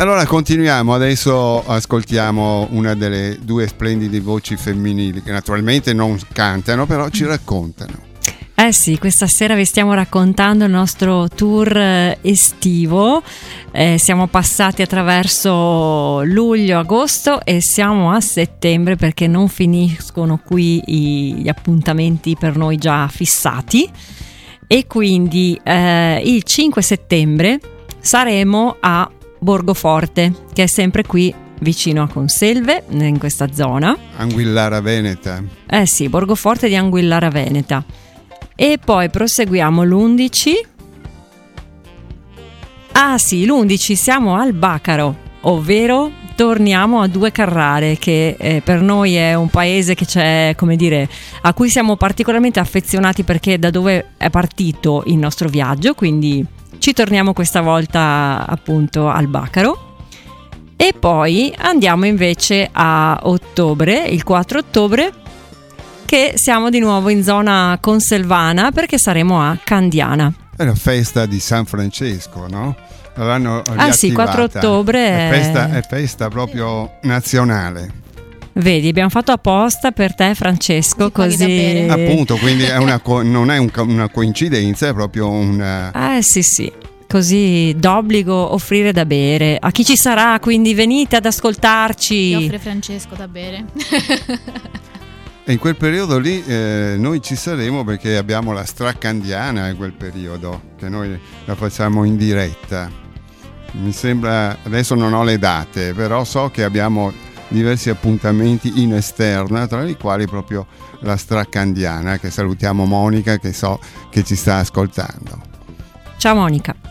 Allora continuiamo, adesso ascoltiamo una delle due splendide voci femminili che naturalmente non cantano, però ci raccontano. Eh sì, questa sera vi stiamo raccontando il nostro tour estivo. Siamo passati attraverso luglio, agosto e siamo a settembre, perché non finiscono qui gli appuntamenti per noi già fissati, e quindi il 5 settembre saremo a Borgoforte, che è sempre qui vicino a Conselve, in questa zona. Anguillara Veneta. Sì, Borgoforte di Anguillara Veneta. E poi proseguiamo l'11. Ah sì, l'11 siamo al Bacaro, ovvero torniamo a Due Carrare, che per noi è un paese che c'è, come dire, a cui siamo particolarmente affezionati, perché è da dove è partito il nostro viaggio, quindi ci torniamo questa volta appunto al Bacaro. E poi andiamo invece a ottobre, il 4 ottobre, che siamo di nuovo in zona conselvana, perché saremo a Candiana. È la festa di San Francesco, no? L'hanno riattivata. Sì, 4 ottobre è festa proprio nazionale. Vedi, abbiamo fatto apposta per te, Francesco, così. Appunto, quindi non è una coincidenza, è proprio un. Sì. Così d'obbligo offrire da bere a chi ci sarà, quindi venite ad ascoltarci. Ti offre Francesco da bere. E in quel periodo lì noi ci saremo, perché abbiamo la Stracandiana in quel periodo, che noi la facciamo in diretta. Mi sembra, adesso non ho le date, però so che abbiamo diversi appuntamenti in esterna, tra i quali proprio la Stracandiana, che salutiamo Monica, che so che ci sta ascoltando. Ciao Monica.